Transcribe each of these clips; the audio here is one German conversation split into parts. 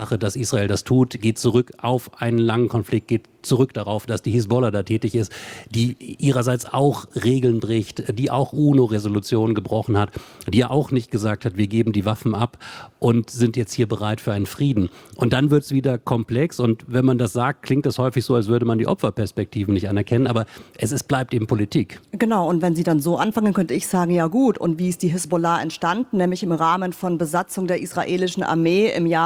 dass Israel das tut, geht zurück auf einen langen Konflikt, geht zurück darauf, dass die Hisbollah da tätig ist, die ihrerseits auch Regeln bricht, die auch UNO-Resolutionen gebrochen hat, die ja auch nicht gesagt hat, wir geben die Waffen ab und sind jetzt hier bereit für einen Frieden. Und dann wird es wieder komplex und wenn man das sagt, klingt das häufig so, als würde man die Opferperspektiven nicht anerkennen, aber bleibt eben Politik. Genau, und wenn Sie dann so anfangen, könnte ich sagen, ja gut, und wie ist die Hisbollah entstanden? Nämlich im Rahmen von Besatzung der israelischen Armee im Jahr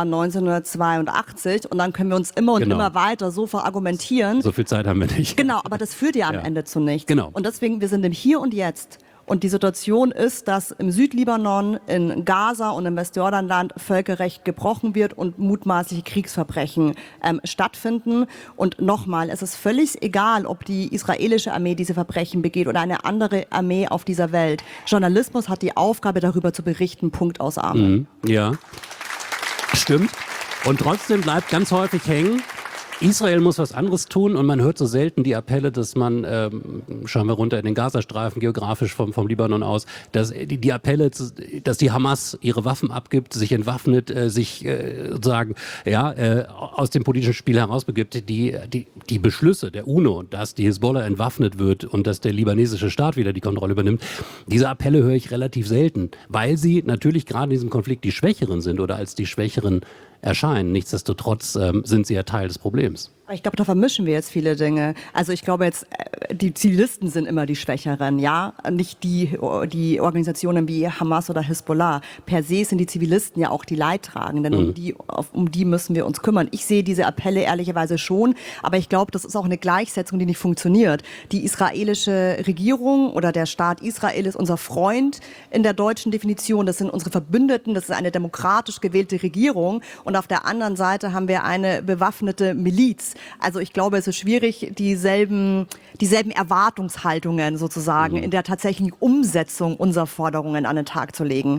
1982 und dann können wir uns immer und immer weiter so verargumentieren. So viel Zeit haben wir nicht. Genau, aber das führt ja am Ende zu nichts. Genau. Und deswegen, wir sind im Hier und Jetzt. Und die Situation ist, dass im Südlibanon, in Gaza und im Westjordanland Völkerrecht gebrochen wird und mutmaßliche Kriegsverbrechen stattfinden. Und nochmal, es ist völlig egal, ob die israelische Armee diese Verbrechen begeht oder eine andere Armee auf dieser Welt. Journalismus hat die Aufgabe, darüber zu berichten. Punkt aus Amen. Ja, stimmt. Und trotzdem bleibt ganz häufig hängen, Israel muss was anderes tun und man hört so selten die Appelle, dass man, schauen wir runter in den Gazastreifen, geografisch vom Libanon aus, dass die Appelle, dass die Hamas ihre Waffen abgibt, sich entwaffnet, sich sozusagen aus dem politischen Spiel herausbegibt. Die Beschlüsse der UNO, dass die Hisbollah entwaffnet wird und dass der libanesische Staat wieder die Kontrolle übernimmt, diese Appelle höre ich relativ selten, weil sie natürlich gerade in diesem Konflikt die Schwächeren sind oder als die Schwächeren erscheinen. Nichtsdestotrotz sind sie ja Teil des Problems. Ich glaube, da vermischen wir jetzt viele Dinge. Also ich glaube jetzt, die Zivilisten sind immer die Schwächeren, ja, nicht die Organisationen wie Hamas oder Hisbollah. Per se sind die Zivilisten ja auch die Leidtragenden und um die müssen wir uns kümmern. Ich sehe diese Appelle ehrlicherweise schon, aber ich glaube, das ist auch eine Gleichsetzung, die nicht funktioniert. Die israelische Regierung oder der Staat Israel ist unser Freund in der deutschen Definition. Das sind unsere Verbündeten, das ist eine demokratisch gewählte Regierung und auf der anderen Seite haben wir eine bewaffnete Miliz. Also ich glaube, es ist schwierig, dieselben Erwartungshaltungen sozusagen in der tatsächlichen Umsetzung unserer Forderungen an den Tag zu legen.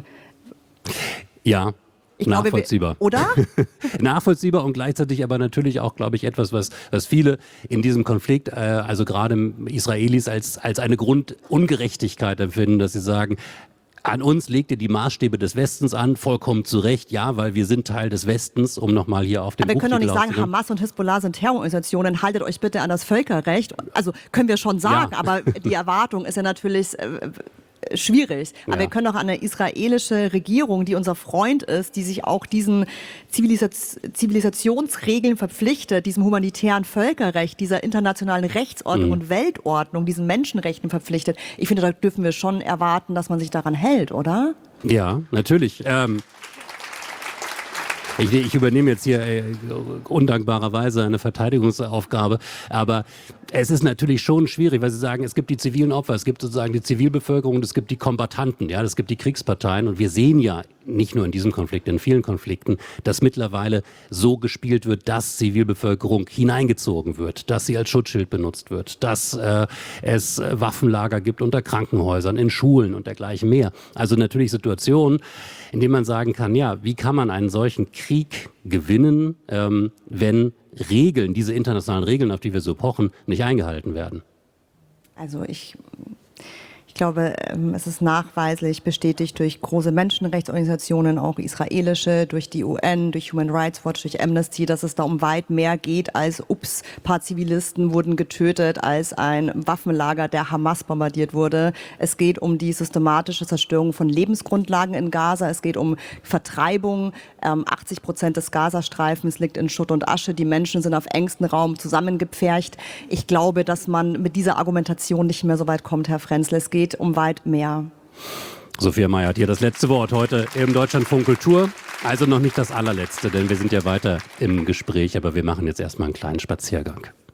Ja. Nachvollziehbar. Oder? Nachvollziehbar und gleichzeitig aber natürlich auch, glaube ich, etwas, was viele in diesem Konflikt, also gerade Israelis, als eine Grundungerechtigkeit empfinden, dass sie sagen, an uns legt ihr die Maßstäbe des Westens an, vollkommen zu Recht, ja, weil wir sind Teil des Westens, um nochmal hier auf den Aber wir können doch nicht sagen, aufzunehmen. Hamas und Hisbollah sind Terrororganisationen, haltet euch bitte an das Völkerrecht. Also können wir schon sagen, aber die Erwartung ist ja natürlich schwierig. Aber wir können doch an eine israelische Regierung, die unser Freund ist, die sich auch diesen Zivilisationsregeln verpflichtet, diesem humanitären Völkerrecht, dieser internationalen Rechtsordnung und Weltordnung, diesen Menschenrechten verpflichtet. Ich finde, da dürfen wir schon erwarten, dass man sich daran hält, oder? Ja, natürlich. Ich übernehme jetzt hier undankbarerweise eine Verteidigungsaufgabe, aber es ist natürlich schon schwierig, weil Sie sagen, es gibt die zivilen Opfer, es gibt sozusagen die Zivilbevölkerung, es gibt die Kombattanten, ja, es gibt die Kriegsparteien und wir sehen ja nicht nur in diesem Konflikt, in vielen Konflikten, dass mittlerweile so gespielt wird, dass Zivilbevölkerung hineingezogen wird, dass sie als Schutzschild benutzt wird, dass es Waffenlager gibt unter Krankenhäusern, in Schulen und dergleichen mehr. Also natürlich Situationen, in denen man sagen kann, ja, wie kann man einen solchen Krieg gewinnen, wenn Regeln, diese internationalen Regeln, auf die wir so pochen, nicht eingehalten werden? Also ich glaube, es ist nachweislich bestätigt durch große Menschenrechtsorganisationen, auch israelische, durch die UN, durch Human Rights Watch, durch Amnesty, dass es da um weit mehr geht als, ups, paar Zivilisten wurden getötet, als ein Waffenlager der Hamas bombardiert wurde. Es geht um die systematische Zerstörung von Lebensgrundlagen in Gaza. Es geht um Vertreibung. 80% des Gazastreifens liegt in Schutt und Asche. Die Menschen sind auf engstem Raum zusammengepfercht. Ich glaube, dass man mit dieser Argumentation nicht mehr so weit kommt, Herr Frenzl. Es geht um weit mehr. Sophia Mayer hat hier das letzte Wort heute im Deutschlandfunk Kultur. Also noch nicht das allerletzte, denn wir sind ja weiter im Gespräch, aber wir machen jetzt erstmal einen kleinen Spaziergang.